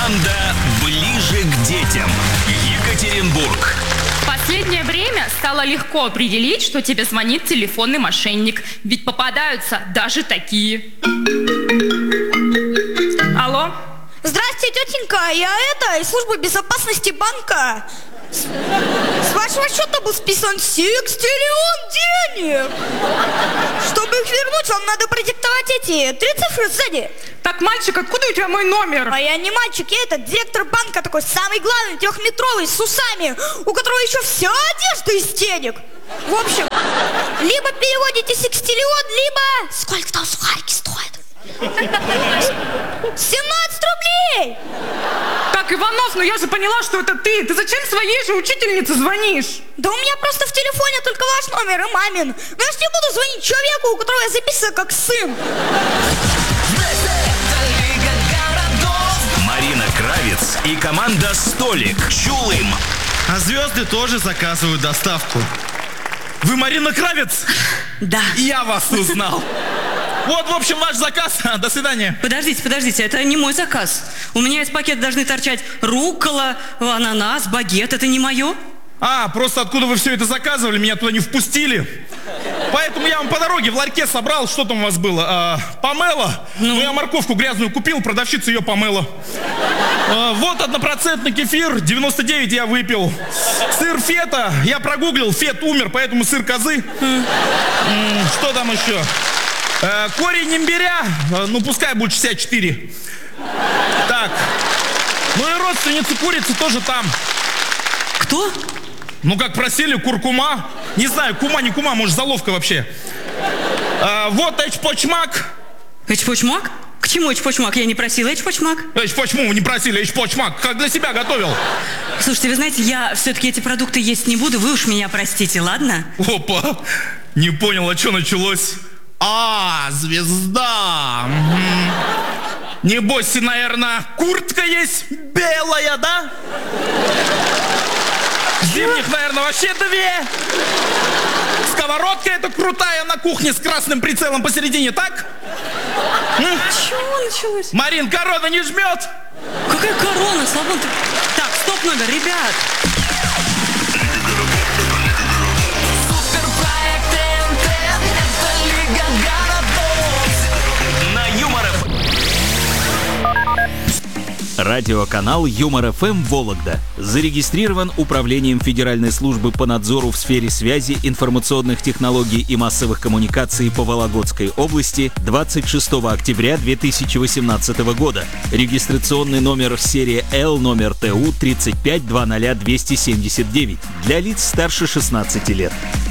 Команда «Ближе к детям». Екатеринбург. В последнее время стало легко определить, что тебе звонит телефонный мошенник. Ведь попадаются даже такие. Алло? Здрасте, тетенька, я из службы безопасности банка. С вашего счета был списан секстиллион денег. Чтобы их вернуть, вам надо продиктовать эти 3 цифры сзади. Так, мальчик, откуда у тебя мой номер? А я не мальчик, я директор банка такой, самый главный, 3-метровый, с усами, у которого еще вся одежда из денег. В общем, либо переводите секстиллион, либо... Сколько там сухарики стоят? 17 рублей! Так, Иванов, ну я же поняла, что это ты. Ты зачем своей же учительнице звонишь? Да у меня просто в телефоне только ваш номер и мамин. Но я ж не буду звонить человеку, у которого я записана как сын. Марина Кравец и команда «Столик». Чулым. А звезды тоже заказывают доставку. Вы Марина Кравец? Да. Я вас узнал. Вот, в общем, ваш заказ. До свидания. Подождите, это не мой заказ. У меня из пакета должны торчать руккола, ананас, багет. Это не мое. Просто откуда вы все это заказывали, меня туда не впустили. Поэтому я вам по дороге в ларьке собрал. Что там у вас было? Помело. Ну, я морковку грязную купил, продавщица ее помыла. Вот 1% кефир, 99 я выпил. Сыр фета, я прогуглил, фет умер, поэтому сыр козы. Что там еще? Корень имбиря, пускай будет 64. Так, и родственница курицы тоже там. Кто? Как просили, куркума. Не знаю, кума, не кума, может, заловка вообще. Вот эчпочмак. Эчпочмак? К чему эчпочмак? Я не просила эчпочмак. Эчпочму вы не просили, эчпочмак. Как для себя готовил. Слушайте, вы знаете, я все-таки эти продукты есть не буду. Вы уж меня простите, ладно? Опа, не понял, а что началось? Звезда. Небось, наверное, куртка есть белая, да? Зимних, наверное, вообще 2. Сковородка эта крутая на кухне с красным прицелом посередине, так? Чего началось? Марин, корона не жмет? Какая корона, Славон? Так, стоп номер, ребят. Радиоканал Юмор ФМ Вологда зарегистрирован Управлением Федеральной службы по надзору в сфере связи, информационных технологий и массовых коммуникаций по Вологодской области 26 октября 2018 года. Регистрационный номер серии L, номер ТУ 3520279 для лиц старше 16 лет.